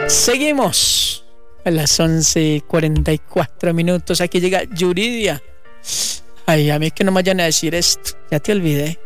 Seguimos a las 11:44. Aquí llega Yuridia. Ay, a mí es que no me vayan a decir esto. Ya te olvidé.